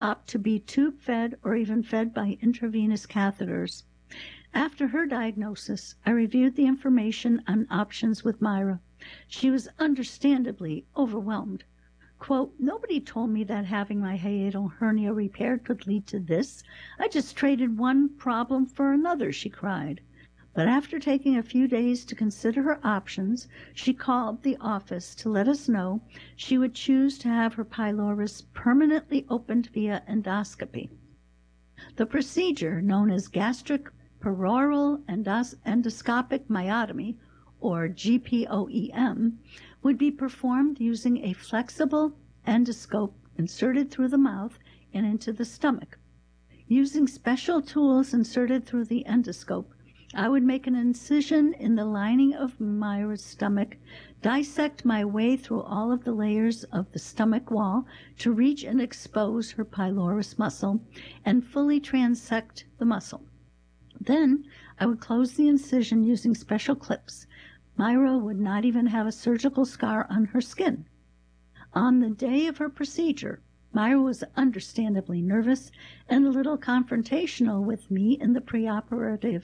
opt to be tube-fed or even fed by intravenous catheters. After her diagnosis, I reviewed the information on options with Myra. She was understandably overwhelmed. Quote, "Nobody told me that having my hiatal hernia repaired could lead to this. I just traded one problem for another," she cried. But after taking a few days to consider her options, she called the office to let us know she would choose to have her pylorus permanently opened via endoscopy. The procedure, known as gastric peroral endoscopic myotomy, or GPOEM, would be performed using a flexible endoscope inserted through the mouth and into the stomach. Using special tools inserted through the endoscope, I would make an incision in the lining of Myra's stomach, dissect my way through all of the layers of the stomach wall to reach and expose her pylorus muscle, and fully transect the muscle. Then I would close the incision using special clips. Myra would not even have a surgical scar on her skin. On the day of her procedure, Myra was understandably nervous and a little confrontational with me in the preoperative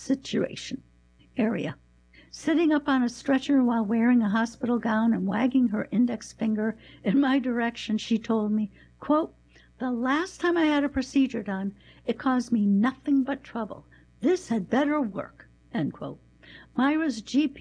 area. Sitting up on a stretcher while wearing a hospital gown and wagging her index finger in my direction, she told me, quote, "The last time I had a procedure done, it caused me nothing but trouble. This had better work," end quote. Myra's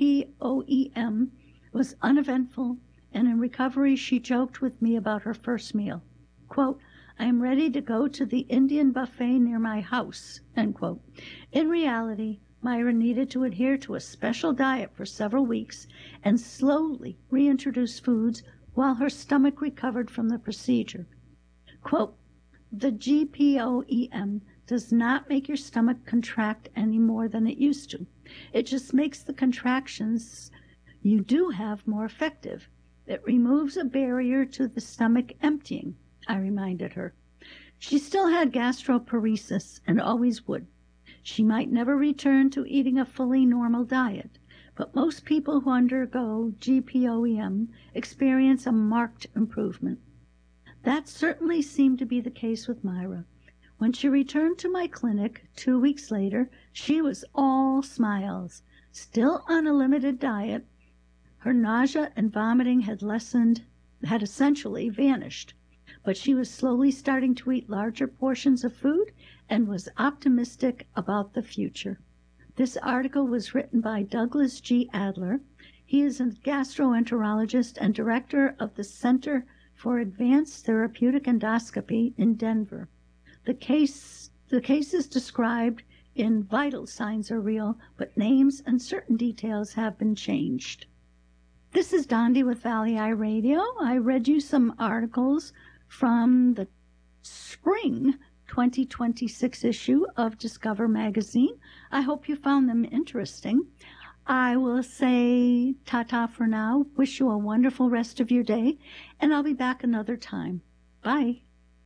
GPOEM was uneventful, and in recovery she joked with me about her first meal. Quote, "I am ready to go to the Indian buffet near my house," end quote. In reality, Myra needed to adhere to a special diet for several weeks and slowly reintroduce foods while her stomach recovered from the procedure. Quote, "The GPOEM does not make your stomach contract any more than it used to. It just makes the contractions you do have more effective. It removes a barrier to the stomach emptying," I reminded her. She still had gastroparesis and always would. She might never return to eating a fully normal diet, but most people who undergo GPOEM experience a marked improvement. That certainly seemed to be the case with Myra. When she returned to my clinic 2 weeks later, she was all smiles. Still on a limited diet, her nausea and vomiting had essentially vanished, but she was slowly starting to eat larger portions of food and was optimistic about the future. This article was written by Douglas G. Adler. He is a gastroenterologist and director of the Center for Advanced Therapeutic Endoscopy in Denver. The cases described in Vital Signs are real, but names and certain details have been changed. This is Dondi with Valley Eye Radio. I read you some articles from the spring 2026 issue of Discover Magazine. I hope you found them interesting. I will say ta-ta for now. Wish you a wonderful rest of your day, and I'll be back another time. Bye.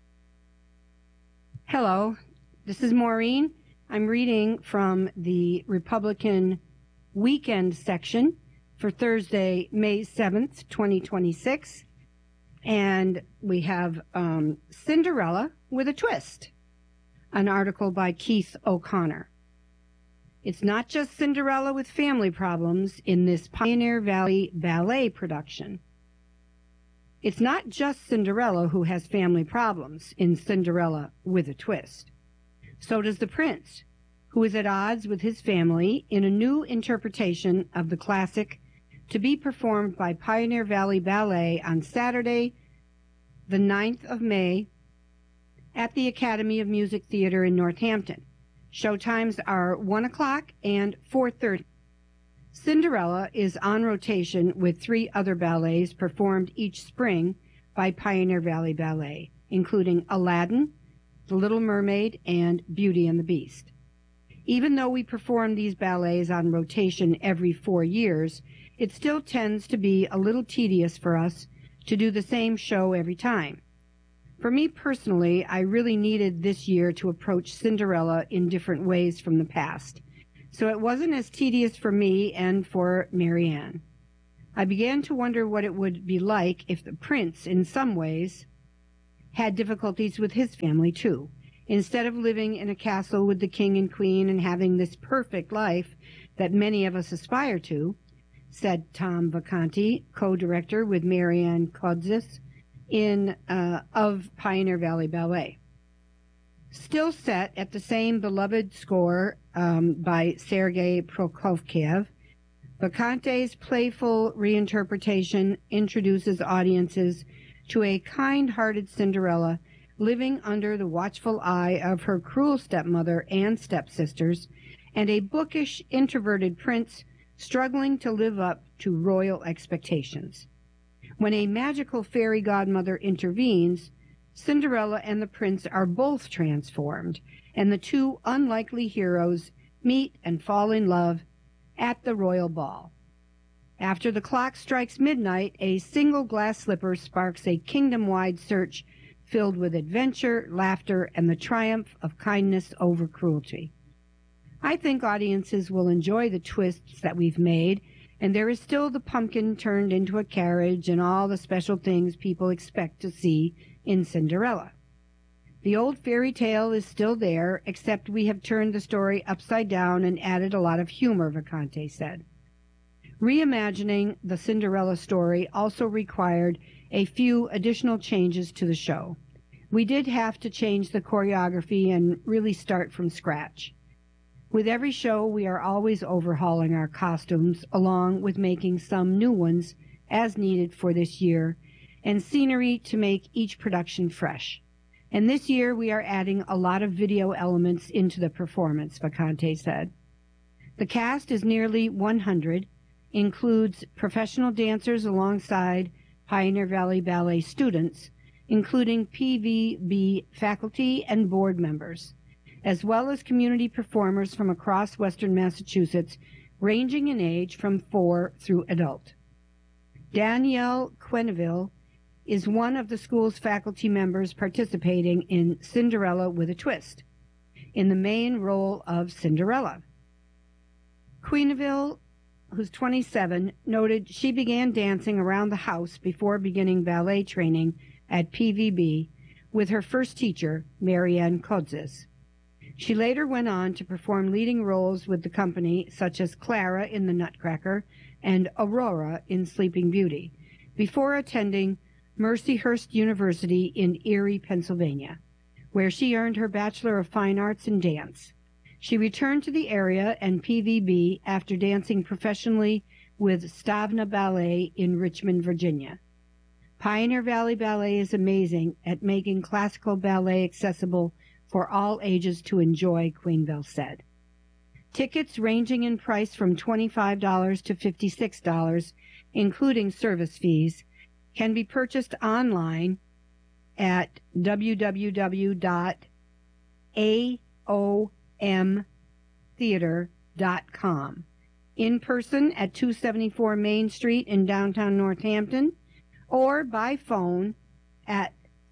Hello, this is Maureen. I'm reading from the Republican Weekend section for Thursday, May 7th, 2026. And we have Cinderella with a Twist, an article by Keith O'Connor. It's not just Cinderella with family problems in this Pioneer Valley Ballet production. It's not just Cinderella who has family problems in Cinderella with a Twist. So does the prince, who is at odds with his family in a new interpretation of the classic to be performed by Pioneer Valley Ballet on Saturday, the 9th of May, at the Academy of Music Theater in Northampton. Showtimes are 1 o'clock and 4:30. Cinderella is on rotation with 3 other ballets performed each spring by Pioneer Valley Ballet, including Aladdin, The Little Mermaid, and Beauty and the Beast. Even though we perform these ballets on rotation every 4 years, it still tends to be a little tedious for us to do the same show every time. For me personally, I really needed this year to approach Cinderella in different ways from the past, so it wasn't as tedious for me and for Marianne. I began to wonder what it would be like if the prince, in some ways, had difficulties with his family, too. Instead of living in a castle with the king and queen and having this perfect life that many of us aspire to, said Tom Vacanti, co-director with Marianne Kodzis of Pioneer Valley Ballet. Still set at the same beloved score by Sergei Prokofiev, Vacante's playful reinterpretation introduces audiences to a kind-hearted Cinderella living under the watchful eye of her cruel stepmother and stepsisters, and a bookish, introverted prince struggling to live up to royal expectations. When a magical fairy godmother intervenes, Cinderella and the prince are both transformed, and the two unlikely heroes meet and fall in love at the royal ball. After the clock strikes midnight, a single glass slipper sparks a kingdom-wide search filled with adventure, laughter, and the triumph of kindness over cruelty. I think audiences will enjoy the twists that we've made, and there is still the pumpkin turned into a carriage and all the special things people expect to see in Cinderella. The old fairy tale is still there, except we have turned the story upside down and added a lot of humor, Vacante said. Reimagining the Cinderella story also required a few additional changes to the show. We did have to change the choreography and really start from scratch. With every show, we are always overhauling our costumes, along with making some new ones as needed for this year, and scenery to make each production fresh. And this year, we are adding a lot of video elements into the performance, Vacante said. The cast is nearly 100, includes professional dancers alongside Pioneer Valley Ballet students, including PVB faculty and board members, as well as community performers from across Western Massachusetts, ranging in age from 4 through adult. Danielle Quenneville is one of the school's faculty members participating in Cinderella with a Twist, in the main role of Cinderella. Quenneville, who's 27, noted she began dancing around the house before beginning ballet training at PVB with her first teacher, Marianne Kodzis. She later went on to perform leading roles with the company, such as Clara in The Nutcracker and Aurora in Sleeping Beauty, before attending Mercyhurst University in Erie, Pennsylvania, where she earned her Bachelor of Fine Arts in Dance. She returned to the area and PVB after dancing professionally with Stavna Ballet in Richmond, Virginia. Pioneer Valley Ballet is amazing at making classical ballet accessible for all ages to enjoy, Quenneville said. Tickets ranging in price from $25 to $56, including service fees, can be purchased online at www.aomtheater.com, in person at 274 Main Street in downtown Northampton, or by phone at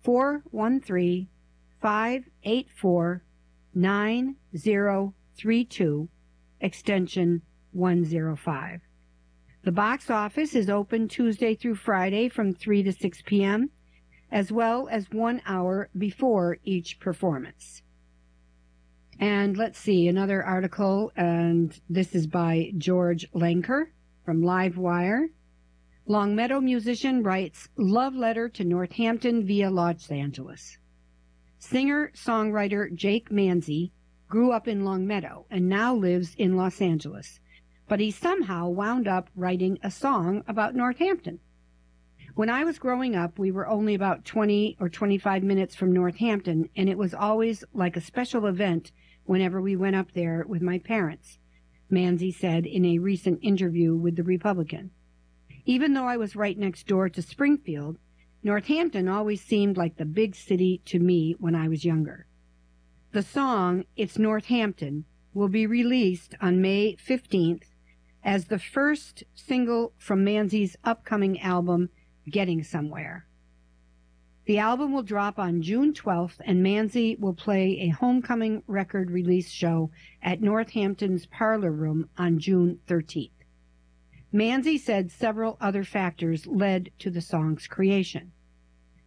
413-584-9032, extension 105. The box office is open Tuesday through Friday from 3 to 6 p.m., as well as 1 hour before each performance. And let's see, another article, and this is by George Lenker from Livewire. Longmeadow musician writes love letter to Northampton via Los Angeles. Singer-songwriter Jake Manzi grew up in Longmeadow and now lives in Los Angeles, but he somehow wound up writing a song about Northampton. When I was growing up, we were only about 20 or 25 minutes from Northampton, and it was always like a special event whenever we went up there with my parents, Manzi said in a recent interview with The Republican. Even though I was right next door to Springfield, Northampton always seemed like the big city to me when I was younger. The song, It's Northampton, will be released on May 15th as the first single from Manzi's upcoming album, Getting Somewhere. The album will drop on June 12th, and Manzi will play a homecoming record release show at Northampton's Parlor Room on June 13th. Manzi said several other factors led to the song's creation.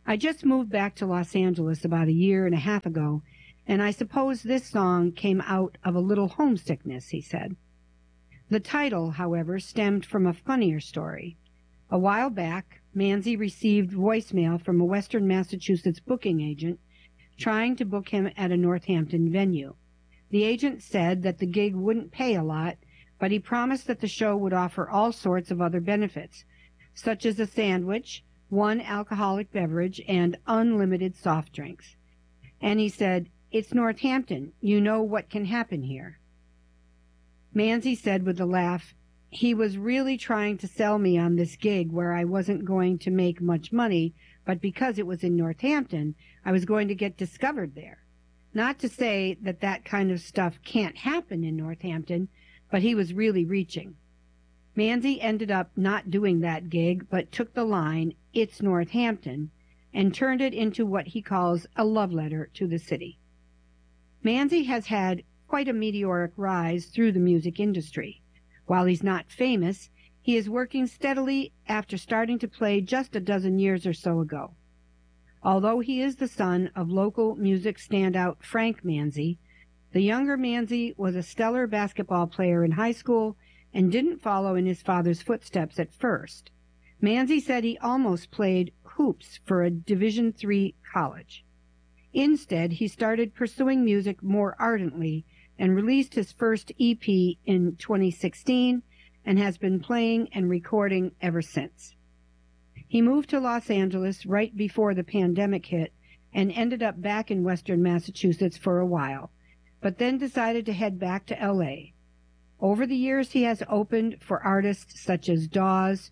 I just moved back to Los Angeles about a year and a half ago, and I suppose this song came out of a little homesickness, he said. The title, however, stemmed from a funnier story. A while back, Manzi received voicemail from a Western Massachusetts booking agent trying to book him at a Northampton venue. The agent said that the gig wouldn't pay a lot, but he promised that the show would offer all sorts of other benefits, such as a sandwich, one alcoholic beverage, and unlimited soft drinks. And he said, "It's Northampton. You know what can happen here." Manzi said with a laugh, he was really trying to sell me on this gig where I wasn't going to make much money, but because it was in Northampton, I was going to get discovered there. Not to say that that kind of stuff can't happen in Northampton, but he was really reaching. Manzi ended up not doing that gig, but took the line, "It's Northampton," and turned it into what he calls a love letter to the city. Manzi has had quite a meteoric rise through the music industry. While he's not famous, he is working steadily after starting to play just a dozen years or so ago. Although he is the son of local music standout Frank Manzi, the younger Manzi was a stellar basketball player in high school and didn't follow in his father's footsteps at first. Manzi said he almost played hoops for a Division III college. Instead, he started pursuing music more ardently and released his first EP in 2016 and has been playing and recording ever since. He moved to Los Angeles right before the pandemic hit and ended up back in Western Massachusetts for a while, but then decided to head back to LA. Over the years, he has opened for artists such as Dawes,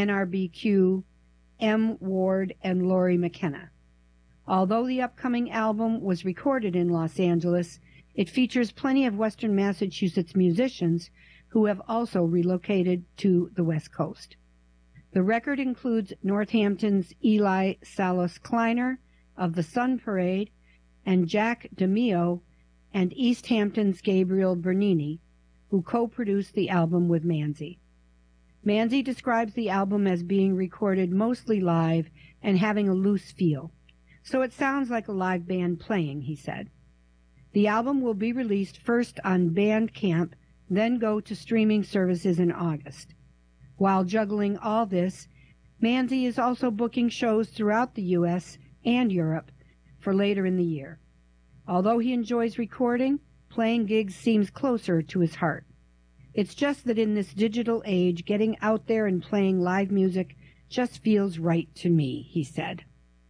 NRBQ, M. Ward, and Lori McKenna. Although the upcoming album was recorded in Los Angeles, it features plenty of Western Massachusetts musicians who have also relocated to the West Coast. The record includes Northampton's Eli Salos Kleiner of the Sun Parade and Jack DeMeo and East Hampton's Gabriel Bernini, who co-produced the album with Manzi. Manzi describes the album as being recorded mostly live and having a loose feel. So it sounds like a live band playing, he said. The album will be released first on Bandcamp, then go to streaming services in August. While juggling all this, Manzi is also booking shows throughout the U.S. and Europe for later in the year. Although he enjoys recording, playing gigs seems closer to his heart. It's just that in this digital age, getting out there and playing live music just feels right to me, he said.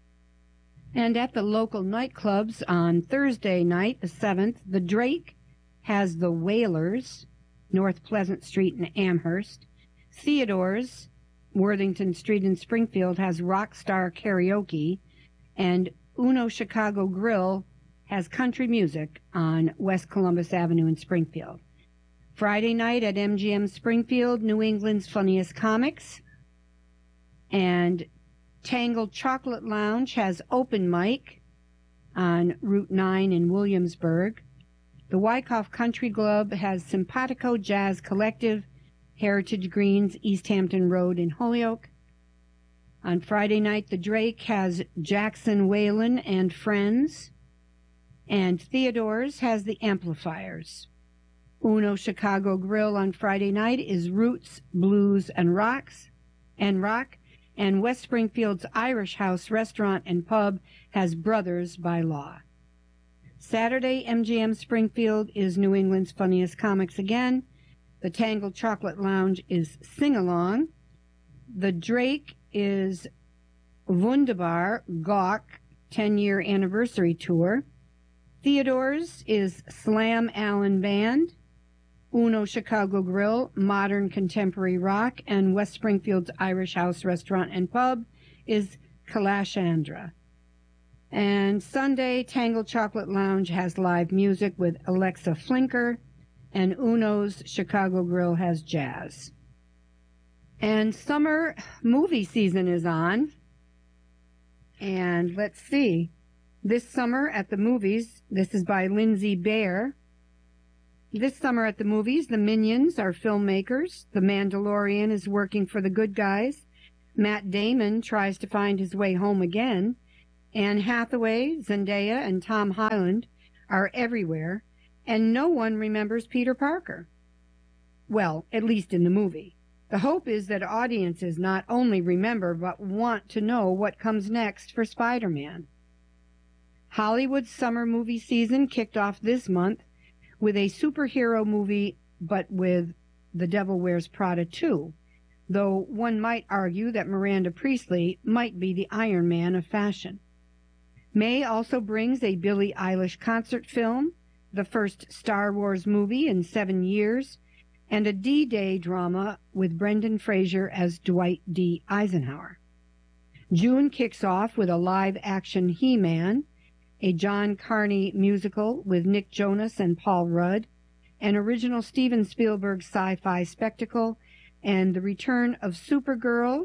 And at the local nightclubs on Thursday night, the 7th, the Drake has the Wailers, North Pleasant Street in Amherst. Theodore's, Worthington Street in Springfield, has Rockstar Karaoke. And Uno Chicago Grill has country music on West Columbus Avenue in Springfield. Friday night at MGM Springfield, New England's Funniest Comics. And Tangled Chocolate Lounge has open mic on Route 9 in Williamsburg. The Wyckoff Country Club has Simpatico Jazz Collective, Heritage Greens, East Hampton Road in Holyoke. On Friday night, the Drake has Jackson Whalen and Friends. And Theodore's has the Amplifiers. Uno Chicago Grill on Friday night is Roots, Blues, and Rock. And West Springfield's Irish House Restaurant and Pub has Brothers by Law. Saturday, MGM Springfield is New England's Funniest Comics again. The Tangled Chocolate Lounge is Sing Along. The Drake is Wunderbar Gawk 10-year anniversary tour. Theodore's is Slam Allen Band. Uno Chicago Grill, Modern Contemporary Rock, and West Springfield's Irish House Restaurant and Pub is Kalashandra. And Sunday, Tangled Chocolate Lounge has live music with Alexa Flinker, and Uno's Chicago Grill has jazz. And summer movie season is on. And let's see. This summer at the movies, this is by Lindsay Baer. This summer at the movies, the Minions are filmmakers. The Mandalorian is working for the good guys. Matt Damon tries to find his way home again. Anne Hathaway, Zendaya, and Tom Holland are everywhere, and no one remembers Peter Parker. Well, at least in the movie. The hope is that audiences not only remember but want to know what comes next for Spider-Man. Hollywood's summer movie season kicked off this month with a superhero movie, but with The Devil Wears Prada 2, though one might argue that Miranda Priestly might be the Iron Man of fashion. May also brings a Billie Eilish concert film, the first Star Wars movie in 7 years, and a D-Day drama with Brendan Fraser as Dwight D. Eisenhower. June kicks off with a live-action He-Man, a John Carney musical with Nick Jonas and Paul Rudd, an original Steven Spielberg sci-fi spectacle, and the return of Supergirl,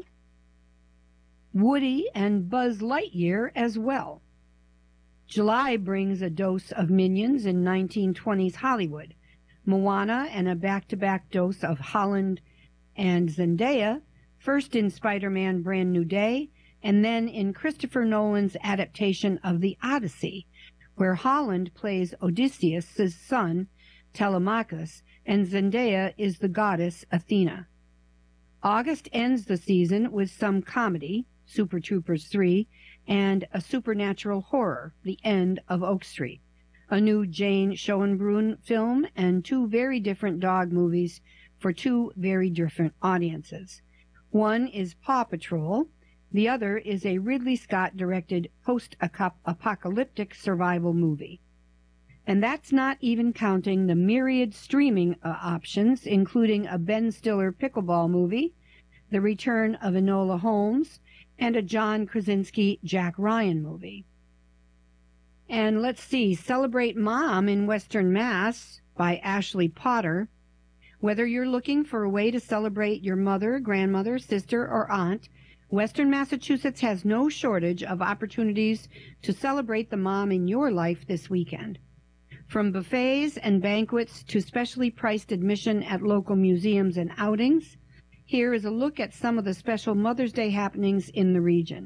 Woody, and Buzz Lightyear as well. July brings a dose of Minions in 1920s Hollywood, Moana, and a back-to-back dose of Holland and Zendaya, first in Spider-Man Brand New Day, and then in Christopher Nolan's adaptation of The Odyssey, where Holland plays Odysseus' son, Telemachus, and Zendaya is the goddess Athena. August ends the season with some comedy, Super Troopers 3, and a supernatural horror, The End of Oak Street, a new Jane Schoenbrunn film, and 2 very different dog movies for 2 very different audiences. One is Paw Patrol, the other is a Ridley Scott-directed post-apocalyptic survival movie. And that's not even counting the myriad streaming options, including a Ben Stiller pickleball movie, the return of Enola Holmes, and a John Krasinski Jack Ryan movie. And let's see, Celebrate Mom in Western Mass by Ashley Potter. Whether you're looking for a way to celebrate your mother, grandmother, sister, or aunt, Western Massachusetts has no shortage of opportunities to celebrate the mom in your life this weekend. From buffets and banquets to specially priced admission at local museums and outings, here is a look at some of the special Mother's Day happenings in the region.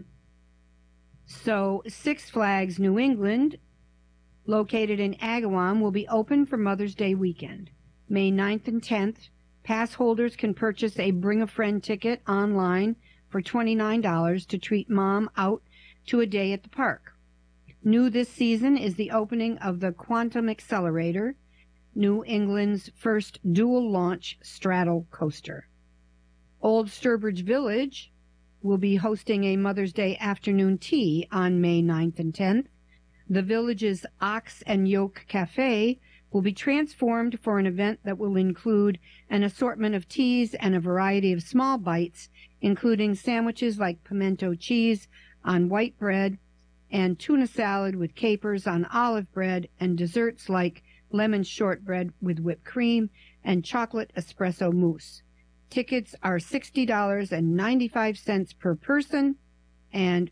So, Six Flags New England, located in Agawam, will be open for Mother's Day weekend. May 9th and 10th, pass holders can purchase a Bring a Friend ticket online for $29 to treat mom out to a day at the park. New this season is the opening of the Quantum Accelerator, New England's first dual-launch straddle coaster. Old Sturbridge Village will be hosting a Mother's Day afternoon tea on May 9th and 10th. The village's Ox and Yoke Cafe will be transformed for an event that will include an assortment of teas and a variety of small bites, including sandwiches like pimento cheese on white bread and tuna salad with capers on olive bread, and desserts like lemon shortbread with whipped cream and chocolate espresso mousse. Tickets are $60.95 per person and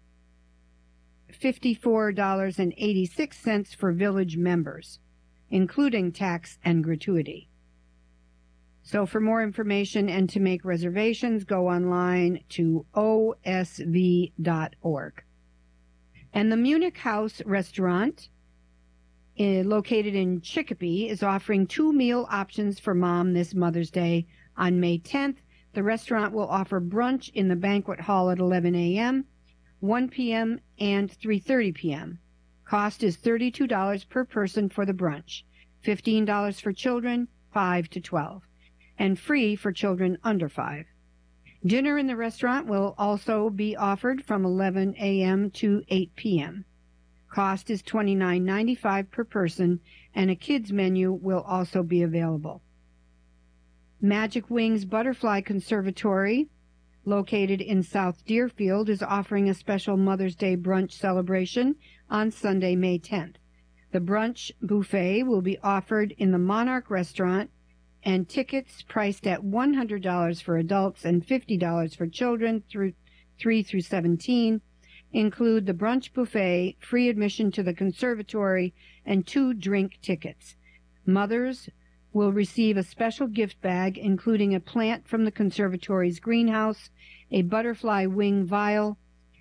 $54.86 for village members, including tax and gratuity. So for more information and to make reservations, go online to osv.org. And the Munich House restaurant, located in Chicopee, is offering 2 meal options for mom this Mother's Day. On May 10th, the restaurant will offer brunch in the banquet hall at 11 a.m., 1 p.m., and 3:30 p.m. Cost is $32 per person for the brunch, $15 for children 5 to 12, and free for children under 5. Dinner in the restaurant will also be offered from 11 a.m. to 8 p.m. Cost is $29.95 per person, and a kids menu will also be available. Magic Wings Butterfly Conservatory, located in South Deerfield, is offering a special Mother's Day brunch celebration on Sunday, May 10th. The brunch buffet will be offered in the Monarch restaurant, and tickets priced at $100 for adults and $50 for children through 3 through 17 include the brunch buffet, free admission to the conservatory, and 2 drink tickets. Mothers will receive a special gift bag including a plant from the conservatory's greenhouse, a butterfly wing vial,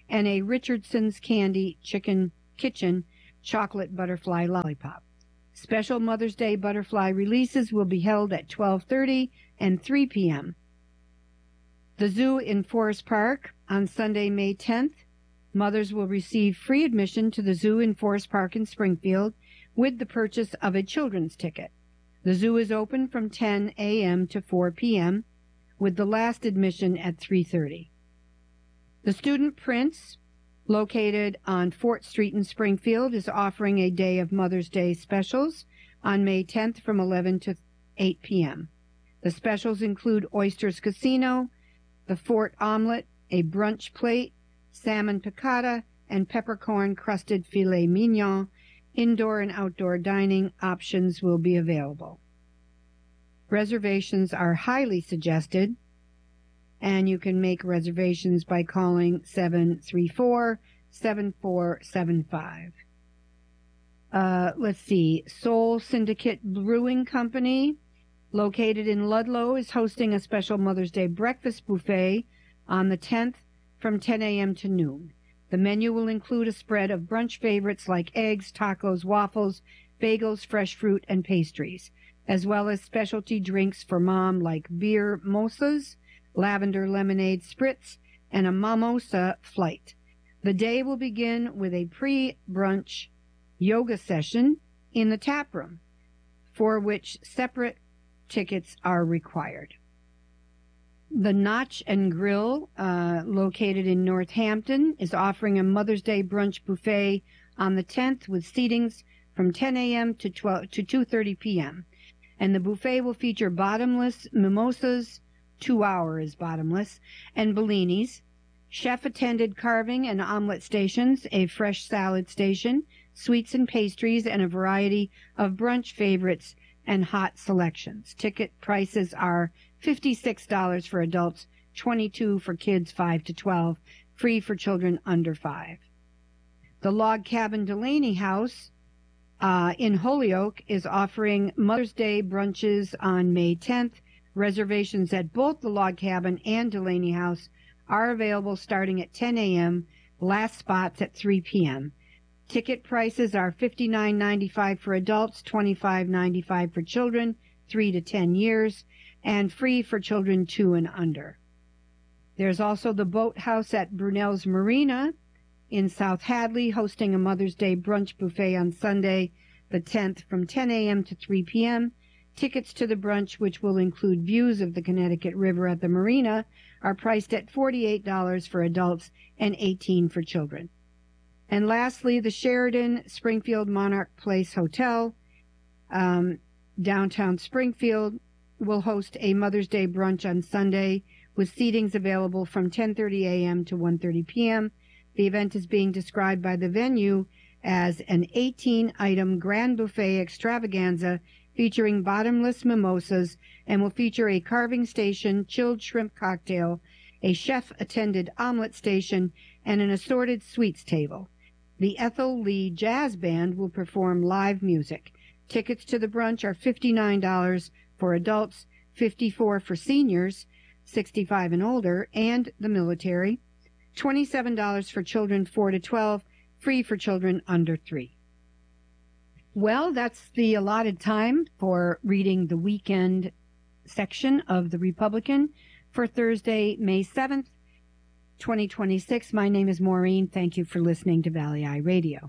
and a Richardson's Candy Chicken Kitchen chocolate butterfly lollipop. Special Mother's Day butterfly releases will be held at 12:30 and 3 p.m. The Zoo in Forest Park on Sunday, May 10th. Mothers will receive free admission to the Zoo in Forest Park in Springfield with the purchase of a children's ticket. The zoo is open from 10 a.m. to 4 p.m., with the last admission at 3:30. The Student Prince, located on Fort Street in Springfield, is offering a day of Mother's Day specials on May 10th from 11 to 8 p.m. The specials include Oysters Casino, the Fort Omelet, a brunch plate, salmon piccata, and peppercorn-crusted filet mignon. Indoor and outdoor dining options will be available. Reservations are highly suggested, and you can make reservations by calling 734-7475. Let's see. Soul Syndicate Brewing Company, located in Ludlow, is hosting a special Mother's Day breakfast buffet on the 10th from 10 a.m. to noon. The menu will include a spread of brunch favorites like eggs, tacos, waffles, bagels, fresh fruit, and pastries, as well as specialty drinks for mom like beer mosas, lavender lemonade spritz, and a mimosa flight. The day will begin with a pre-brunch yoga session in the tap room, for which separate tickets are required. The Notch and Grill, located in Northampton, is offering a Mother's Day brunch buffet on the 10th with seatings from 10 a.m. to 2:30 p.m. And the buffet will feature bottomless mimosas, 2 hours bottomless, and bellinis, chef-attended carving and omelet stations, a fresh salad station, sweets and pastries, and a variety of brunch favorites and hot selections. Ticket prices are $56 for adults, $22 for kids 5 to 12, free for children under 5. The Log Cabin Delaney House in Holyoke is offering Mother's Day brunches on May 10th. Reservations at both the Log Cabin and Delaney House are available starting at 10 a.m., last spots at 3 p.m. Ticket prices are $59.95 for adults, $25.95 for children 3 to 10 years, and free for children 2 and under. There's also the Boathouse at Brunel's Marina in South Hadley, hosting a Mother's Day brunch buffet on Sunday, the 10th, from 10 a.m. to 3 p.m. Tickets to the brunch, which will include views of the Connecticut River at the marina, are priced at $48 for adults and $18 for children. And lastly, the Sheridan Springfield Monarch Place Hotel, downtown Springfield, will host a Mother's Day brunch on Sunday with seatings available from 10:30 a.m. to 1:30 p.m. The event is being described by the venue as an 18-item grand buffet extravaganza featuring bottomless mimosas and will feature a carving station, chilled shrimp cocktail, a chef-attended omelet station, and an assorted sweets table. The Ethel Lee Jazz Band will perform live music. Tickets to the brunch are $59 for adults, $54 for seniors, 65 and older, and the military, $27 for children 4 to 12, free for children under 3. Well, that's the allotted time for reading the weekend section of the Republican for Thursday, May 7th, 2026. My name is Maureen. Thank you for listening to Valley Eye Radio.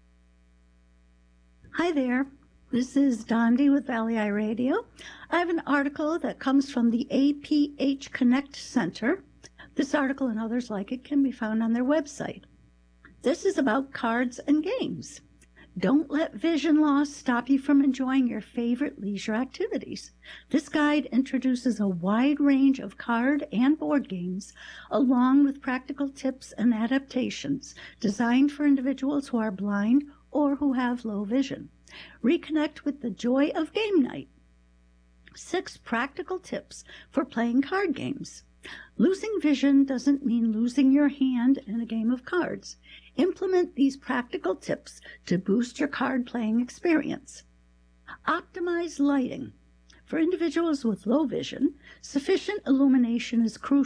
Hi there. This is Dondi with Valley Eye Radio. I have an article that comes from the APH Connect Center. This article and others like it can be found on their website. This is about cards and games. Don't let vision loss stop you from enjoying your favorite leisure activities. This guide introduces a wide range of card and board games, along with practical tips and adaptations designed for individuals who are blind or who have low vision. Reconnect with the joy of game night. 6 practical tips for playing card games. Losing vision doesn't mean losing your hand in a game of cards. Implement these practical tips to boost your card playing experience. Optimize lighting. For individuals with low vision, sufficient illumination is crucial.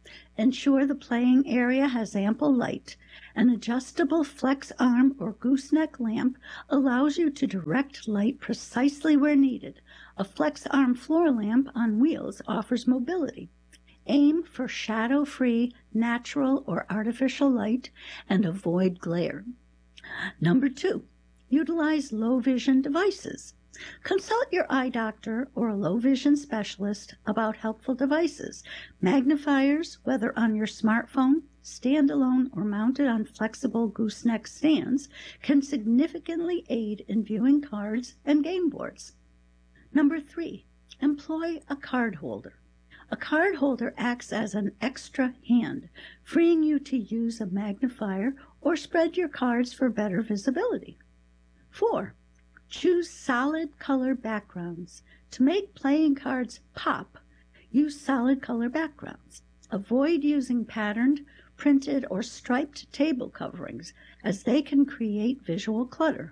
Ensure the playing area has ample light. An adjustable flex arm or gooseneck lamp allows you to direct light precisely where needed. A flex arm floor lamp on wheels offers mobility. Aim for shadow-free, natural or artificial light and avoid glare. Number 2, utilize low vision devices. Consult your eye doctor or a low vision specialist about helpful devices. Magnifiers, whether on your smartphone, standalone, or mounted on flexible gooseneck stands, can significantly aid in viewing cards and game boards. Number 3, employ a card holder. A card holder acts as an extra hand, freeing you to use a magnifier or spread your cards for better visibility. 4, choose solid color backgrounds. To make playing cards pop, use solid color backgrounds. Avoid using patterned, printed, or striped table coverings, as they can create visual clutter.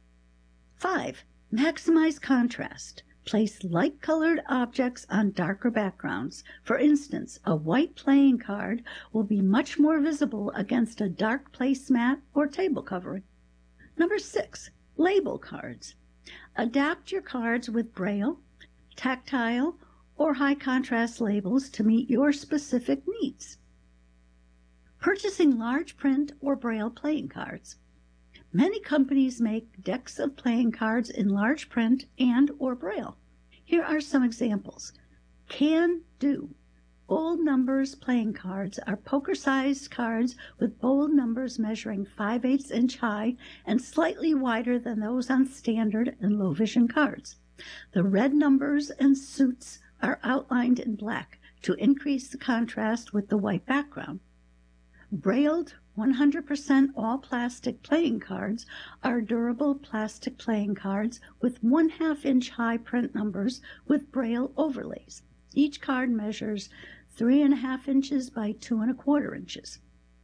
5, maximize contrast. Place light-colored objects on darker backgrounds. For instance, a white playing card will be much more visible against a dark placemat or table covering. Number 6, label cards. Adapt your cards with braille, tactile, or high-contrast labels to meet your specific needs. Purchasing large print or braille playing cards. Many companies make decks of playing cards in large print and or braille. Here are some examples. Can Do. Bold numbers playing cards are poker-sized cards with bold numbers measuring 5/8 inch high and slightly wider than those on standard and low-vision cards. The red numbers and suits are outlined in black to increase the contrast with the white background. Brailled 100% all-plastic playing cards are durable plastic playing cards with 1/2 inch high print numbers with braille overlays. Each card measures 3.5 inches by 2.25 inches.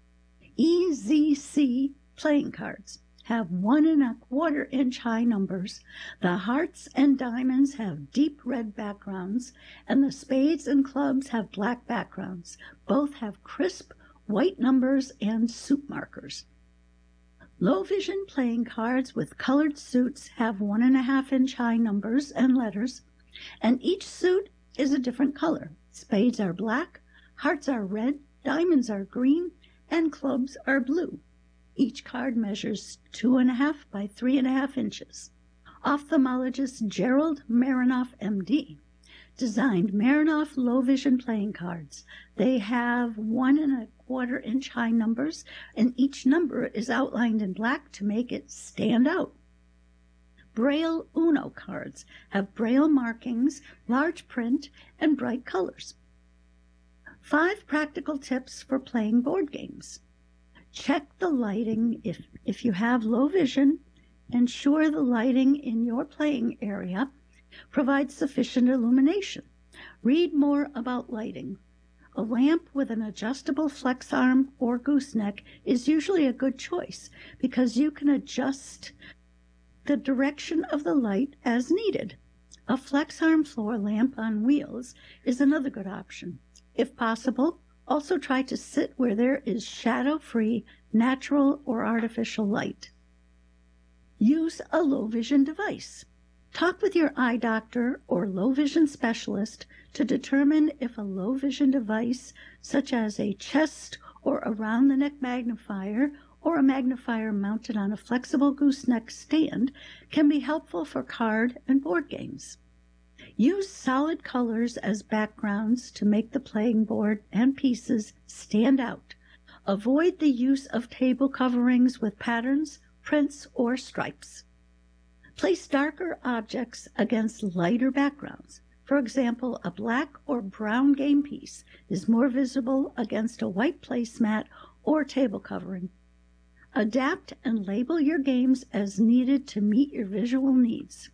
EZC playing cards have 1.25 inch high numbers. The hearts and diamonds have deep red backgrounds, and the spades and clubs have black backgrounds. Both have crisp white numbers and suit markers. Low vision playing cards with colored suits have 1.5 inch high numbers and letters, and each suit is a different color. Spades are black, hearts are red, diamonds are green, and clubs are blue. Each card measures 2.5 by 3.5 inches. Ophthalmologist Gerald Marinoff, MD, designed Marinoff low vision playing cards. They have 1.25 inch high numbers, and each number is outlined in black to make it stand out. Braille Uno cards have braille markings, large print, and bright colors. 5 practical tips for playing board games. Check the lighting if you have low vision. Ensure the lighting in your playing area provides sufficient illumination. Read more about lighting. A lamp with an adjustable flex arm or gooseneck is usually a good choice because you can adjust the direction of the light as needed. A flex arm floor lamp on wheels is another good option. If possible, also try to sit where there is shadow-free, natural or artificial light. Use a low vision device. Talk with your eye doctor or low vision specialist to determine if a low vision device, such as a chest or around-the-neck magnifier or a magnifier mounted on a flexible gooseneck stand, can be helpful for card and board games. Use solid colors as backgrounds to make the playing board and pieces stand out. Avoid the use of table coverings with patterns, prints, or stripes. Place darker objects against lighter backgrounds. For example, a black or brown game piece is more visible against a white placemat or table covering. Adapt and label your games as needed to meet your visual needs.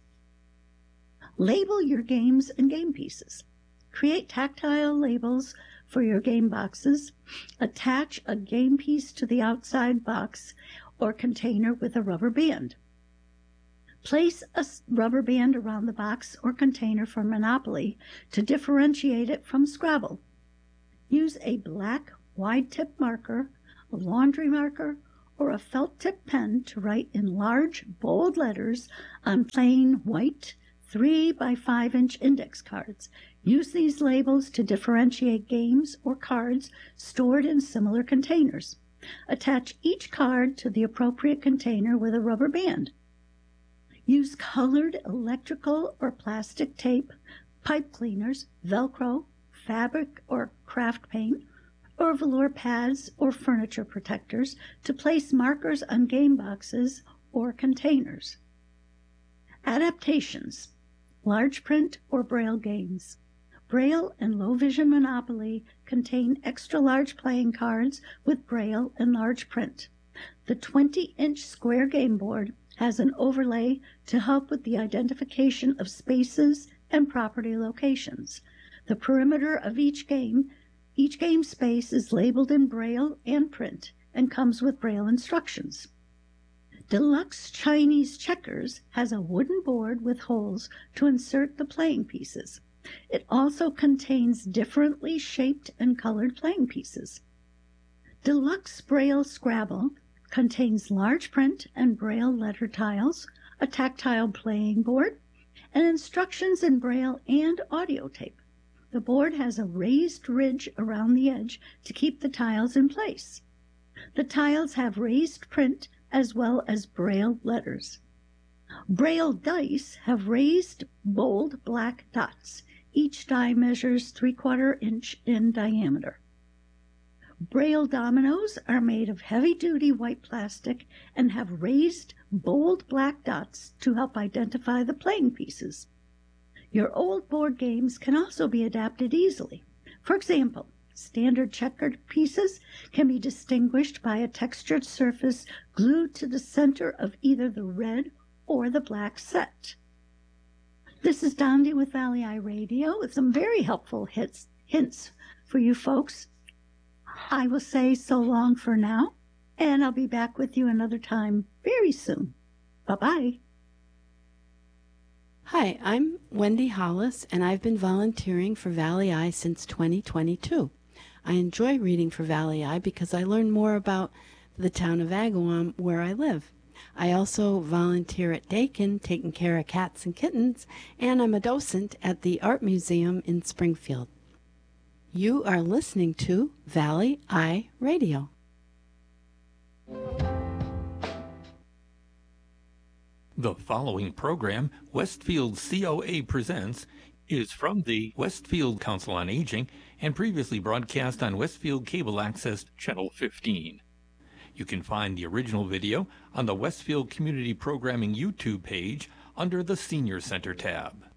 Label your games and game pieces. Create tactile labels for your game boxes. Attach a game piece to the outside box or container with a rubber band. Place a rubber band around the box or container for Monopoly to differentiate it from Scrabble. Use a black wide-tip marker, a laundry marker, or a felt-tip pen to write in large, bold letters on plain white 3 by 5-inch index cards. Use these labels to differentiate games or cards stored in similar containers. Attach each card to the appropriate container with a rubber band. Use colored electrical or plastic tape, pipe cleaners, Velcro, fabric or craft paint, or velour pads or furniture protectors to place markers on game boxes or containers. Adaptations: large print or Braille games. Braille and Low Vision Monopoly contain extra large playing cards with Braille and large print. The 20-inch square game board has an overlay to help with the identification of spaces and property locations. The perimeter of each game space is labeled in Braille and print and comes with Braille instructions. Deluxe Chinese Checkers has a wooden board with holes to insert the playing pieces. It also contains differently shaped and colored playing pieces. Deluxe Braille Scrabble contains large print and Braille letter tiles, a tactile playing board, and instructions in Braille and audio tape. The board has a raised ridge around the edge to keep the tiles in place. The tiles have raised print as well as Braille letters. Braille dice have raised, bold black dots. Each die measures 3/4 inch in diameter. Braille dominoes are made of heavy-duty white plastic and have raised, bold black dots to help identify the playing pieces. Your old board games can also be adapted easily. For example, standard checkered pieces can be distinguished by a textured surface glued to the center of either the red or the black set. This is Dondi with Valley Eye Radio with some very helpful hints for you folks. I will say so long for now, and I'll be back with you another time very soon. Bye-bye. Hi, I'm Wendy Hollis, and I've been volunteering for Valley Eye since 2022. I enjoy reading for Valley Eye because I learn more about the town of Agawam where I live. I also volunteer at Dakin, taking care of cats and kittens, and I'm a docent at the Art Museum in Springfield. You are listening to Valley Eye Radio. The following program, Westfield COA Presents, is from the Westfield Council on Aging and previously broadcast on Westfield Cable Access Channel 15. You can find the original video on the Westfield Community Programming YouTube page under the Senior Center tab.